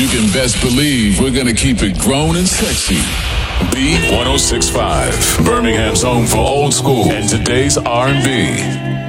you can best believe we're gonna keep it grown and sexy. B1065, Birmingham's home for old school and today's R&B.